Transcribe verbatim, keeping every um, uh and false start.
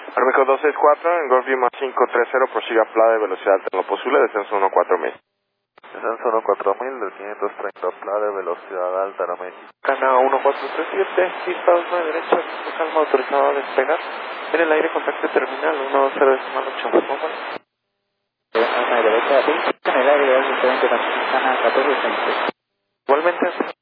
Armeco dos seis cuatro, en Golf Lima cinco tres cero, prosiga Playa de velocidad alta en lo posible, descenso uno cuatro mil. Descenso uno cuatro mil del quinientos treinta, Playa de velocidad alta, Aeroméxico. Cana uno cuatro tres siete, disparos nueve derecha, calma autorizado a despegar. En el aire, contacto terminal uno dos cero decimal ocho. nueve derecha, en el aire, veinte, Cana catorce seis. Igualmente.